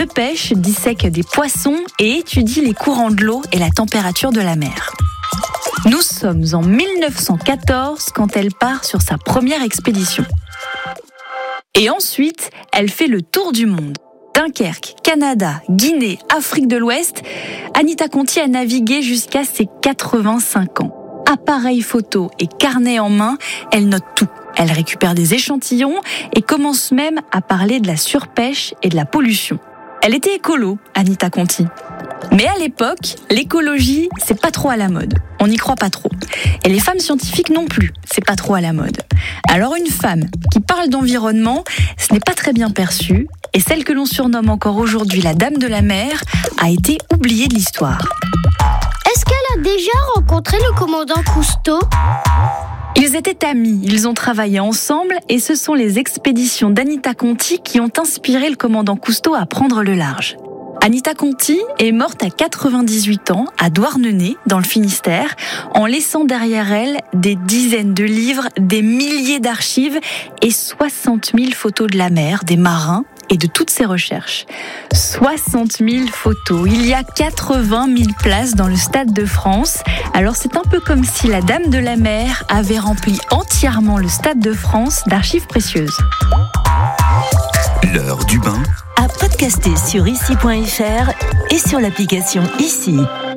pêche, dissèque des poissons et étudie les courants de l'eau et la température de la mer. Nous sommes en 1914 quand elle part sur sa première expédition. Et ensuite, elle fait le tour du monde. Dunkerque, Canada, Guinée, Afrique de l'Ouest, Anita Conti a navigué jusqu'à ses 85 ans. Appareil photo et carnet en main, elle note tout. Elle récupère des échantillons et commence même à parler de la surpêche et de la pollution. Elle était écolo, Anita Conti. Mais à l'époque, l'écologie, c'est pas trop à la mode. On n'y croit pas trop. Et les femmes scientifiques non plus, c'est pas trop à la mode. Alors une femme qui parle d'environnement, ce n'est pas très bien perçu. Et celle que l'on surnomme encore aujourd'hui la Dame de la Mer a été oubliée de l'histoire. Est-ce qu'elle a déjà rencontré le commandant Cousteau ? Ils étaient amis, ils ont travaillé ensemble et ce sont les expéditions d'Anita Conti qui ont inspiré le commandant Cousteau à prendre le large. Anita Conti est morte à 98 ans à Douarnenez, dans le Finistère, en laissant derrière elle des dizaines de livres, des milliers d'archives et 60 000 photos de la mer, des marins et de toutes ses recherches. 60 000 photos. Il y a 80 000 places dans le Stade de France. Alors c'est un peu comme si la Dame de la Mer avait rempli entièrement le Stade de France d'archives précieuses. L'heure du bain. À podcaster sur ici.fr et sur l'application Ici.